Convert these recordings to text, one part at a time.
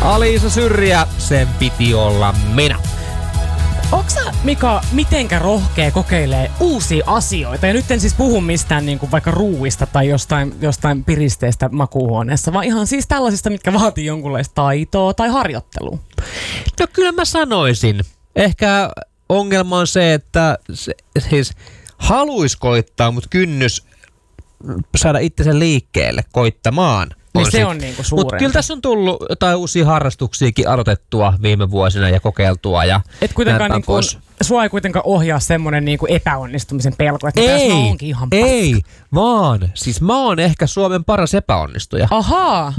Aliisa Syrjä, sen piti olla minä. Onko sä, Mika, mitenkä rohkea kokeilee uusia asioita? Ja nyt en siis puhu mistään niin kuin vaikka ruuista tai jostain piristeistä makuuhuoneessa, vaan ihan siis tällaisista, mitkä vaatii jonkunlaista taitoa tai harjoittelua. No kyllä mä sanoisin. Ehkä ongelma on se, että siis haluaisi koittaa, mutta kynnys saada itsensä liikkeelle koittamaan. Niin se on niinku suurempi. Mutta kyllä tässä on tullut jotain uusia harrastuksiakin aloitettua viime vuosina ja kokeiltua. Ja et kuitenkaan niinku, sua ei kuitenkaan ohjaa semmoinen niinku epäonnistumisen pelko, että mä onkin ihan paska. Ei, vaan siis mä oon ehkä Suomen paras epäonnistuja. Ahaa.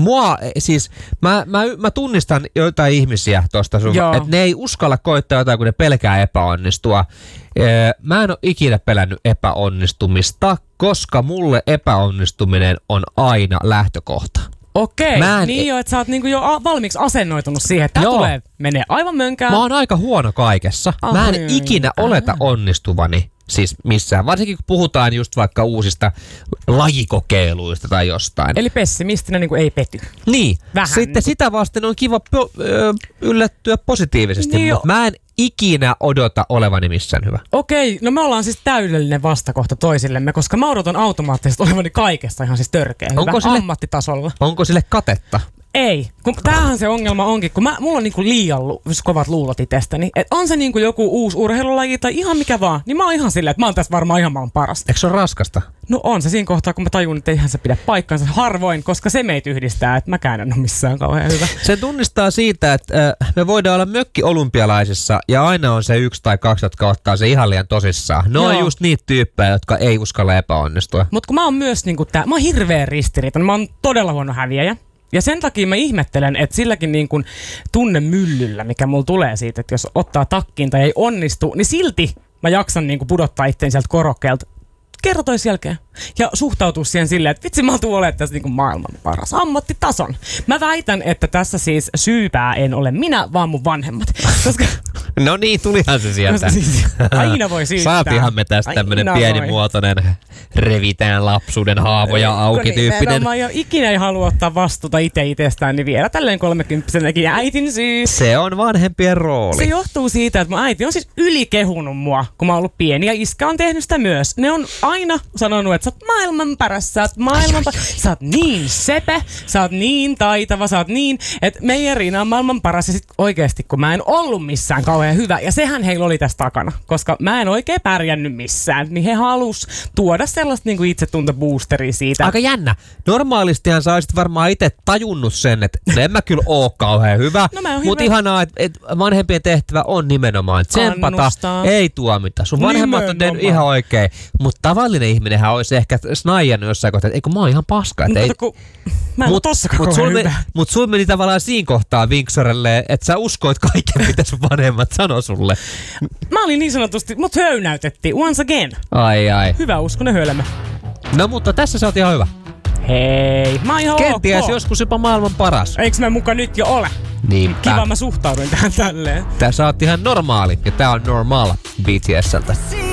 Mä tunnistan joitain ihmisiä tosta sun, että ne ei uskalla koittaa jotain, kun ne pelkää epäonnistua. Mä en ole ikinä pelännyt epäonnistumista, koska mulle epäonnistuminen on aina lähtökohta. Okei, niin jo, että sä oot niinku jo valmiiksi asennoitunut siihen, että tää menee aivan mönkään. Mä oon aika huono kaikessa. Mä en ikinä oleta onnistuvani siis missään. Varsinkin kun puhutaan just vaikka uusista lajikokeiluista tai jostain. Eli pessimistinen niinku ei pety. Niin. Vähän. Sitten sitä vasten on kiva yllättyä positiivisesti, niin mutta mä en ikinä odota olevani missään hyvä. Okei, no me ollaan siis täydellinen vastakohta toisillemme, koska mä odotan automaattisesti olevani kaikessa ihan siis törkeä hyvä ammattitasolla. Onko sille katetta? Ei, kun tämähän se ongelma onkin, kun mulla on niinku liian kovat luulot itsestäni, että on se niinku joku uusi urheilulaji tai ihan mikä vaan, niin mä oon ihan silleen, että mä oon tässä varmaan ihan maan paras. Eikö se ole raskasta? No on se siinä kohtaa, kun mä tajun, että eihän se pidä paikkansa harvoin, koska se meitä yhdistää, että mäkään en ole missään kauhean hyvä. Se tunnistaa siitä, että me voidaan olla mökki-olympialaisissa ja aina on se 1 tai 2, jotka ottaa se ihan liian tosissaan. Ne on just niitä tyyppejä, jotka ei uskalla epäonnistua. Mut kun mä oon myös niinku mä oon hirveän ristiriitainen, mä oon todella huono häviäjä. Ja sen takia mä ihmettelen, että silläkin niin kuin tunnemyllyllä, mikä mulla tulee siitä, että jos ottaa takkiin tai ei onnistu, niin silti mä jaksan niin kuin pudottaa itseäni sieltä korokkeelta kerran toisen jälkeen. Ja suhtautua siihen silleen, että vitsi mä tuun olemaan tässä niin kuin maailman paras ammattitason. Mä väitän, että tässä siis syypää en ole minä, vaan mun vanhemmat. Koska no niin, tulihan se sieltä. Siis, aina voi syyttää. Saatiinhan me tästä tämmönen pienimuotoinen revitään lapsuuden haavoja auki tyyppinen. Mä ikinä ei halua ottaa vastuuta itsestään, niin vielä tälleen 30-vuotiaanakin äitin syys. Se on vanhempien rooli. Se johtuu siitä, että mun äiti on siis ylikehunut mua, kun mä oon ollut pieni, ja iskä on tehnyt sitä myös. Ne on aina sanonut, että sä oot maailman paras, sä oot niin sepä, sä oot niin taitava, sä oot niin, että meidän Riina on maailman paras, ja sit oikeesti, kun mä en ollut missään kauhean hyvä, ja sehän heillä oli tässä takana, koska mä en oikein pärjännyt missään, niin he halus tuoda sellaista niin kuin itsetunto-boosteria siitä. Aika jännä. Normaalistihan sä olisit varmaan itse tajunnut sen, että en mä kyllä oo kauhean hyvä, mutta ihanaa, että vanhempien tehtävä on nimenomaan tsempata, ei tuomita. Sun vanhemmat on tehnyt ihan oikein, mutta tavallinen ihminenhän olisi ehkä snaijannut jossain kohtaa, että eikö mä oon ihan paska. Mä en ole tossakaan hyvä. Mutta sul meni tavallaan siinä kohtaa vinksorelle, että sä uskoit kaiken, mitä sun vanhemmat sanoi sulle. Mä olin niin sanotusti, mut höynäytettiin once again. Ai. Hyvä uskonen hölmö. No mutta tässä sä oot ihan hyvä. Hei, mä oon ihan kenties joskus jopa maailman paras. Eiks mä muka nyt jo ole? Niinpä. Kiva mä suhtauduin tähän tälleen. Tää sä oot ihan normaali ja tää on Normal BTS:ltä.